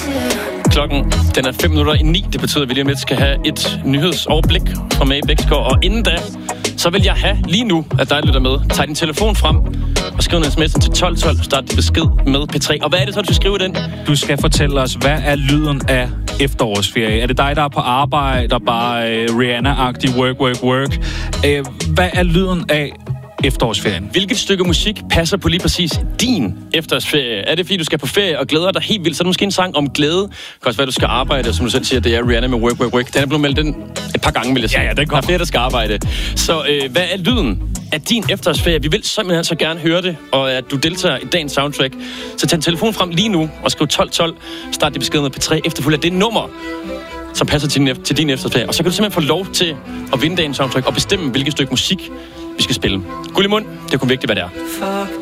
Klokken, den er 8:05. Det betyder, at vi lige om lidt skal have et nyhedsoverblik fra Maeve Bæksgaard. Og inden da, så vil jeg have lige nu, at dig lytter med. Tag din telefon frem og skriv en sms til 1212. Start din besked med P3. Og hvad er det så, du skal skrive den? Du skal fortælle os, hvad er lyden af efterårsferie? Er det dig, der er på arbejde og bare Rihanna-agtig work? Hvad er lyden af efterårsferien? Hvilket stykke musik passer på lige præcis din efterårsferie? Er det, fordi du skal på ferie og glæder dig helt vildt? Så er det måske en sang om glæde. Det kan også være, du skal arbejde, som du selv siger, det er Rihanna med work. Den er blevet meldt ind et par gange, vil jeg sige. Ja, den kommer. Der er flere, der skal arbejde. Så hvad er lyden af din efterårsferie? Vi vil simpelthen så gerne høre det, og at du deltager i dagens soundtrack. Så tag en telefon frem lige nu og skriv 1212. Start din besked med P3 efterfulgt af det nummer, som passer til din efterårsferie. Og så kan du simpelthen få lov til at vinde dagens soundtrack og bestemme, hvilket stykke musik vi skal spille. Guld i mund, det er kun vigtigt, hvad det er.